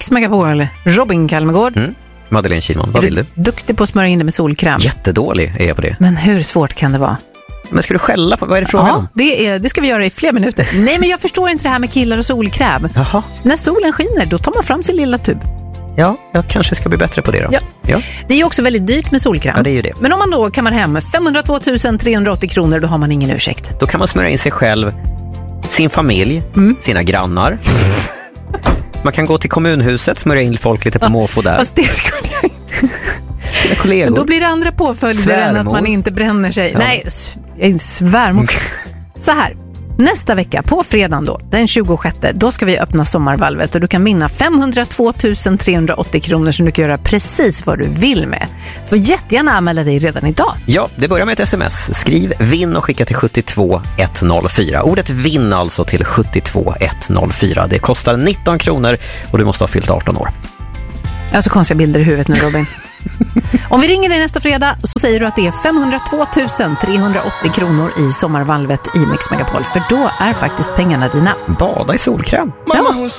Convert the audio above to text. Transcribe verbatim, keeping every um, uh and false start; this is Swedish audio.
Mix Megapol, Robin Kalmegård. Mm. Madeleine Kilman, vad vill du? Duktig på att smörja in det med solkräm. Jättedålig är jag på det. Men hur svårt kan det vara? Men ska du skälla på, vad är det frågan? Ja, det, är, det ska vi göra i fler minuter. Nej, men jag förstår inte det här med killar och solkräm. Jaha. När solen skiner, då tar man fram sin lilla tub. Ja, jag kanske ska bli bättre på det då. Ja. Ja. Det är ju också väldigt dyrt med solkräm. Ja, det är ju det. Men om man då kammar hem femhundratvå tusen trehundraåttio kronor, då har man ingen ursäkt. Då kan man smörja in sig själv, sin familj, mm. sina grannar. Man kan gå till kommunhuset, smörja in folk lite på måfå där. Fast det skulle jag inte. Sina kollegor. Men då blir det andra påföljder än att man inte bränner sig. Ja. Nej, en svärmor. Så här. Nästa vecka, på fredagen då, den tjugosjätte, då ska vi öppna sommarvalvet och du kan vinna femhundratvå tusen trehundraåttio kronor som du kan göra precis vad du vill med. Får jättegärna anmäla dig redan idag. Ja, det börjar med ett sms. Skriv vinn och skicka till sjuttiotvå etthundrafyra. Ordet vinn alltså till sjuttiotvå etthundrafyra. Det kostar nitton kronor och du måste ha fyllt arton år. Jag har så konstiga bilder i huvudet nu, Robin. Om vi ringer dig nästa fredag så säger du att det är femhundratvå tusen trehundraåttio kronor i sommarvalvet i Mix Megapol. För då är faktiskt pengarna dina. Bada i solkräm. Ja.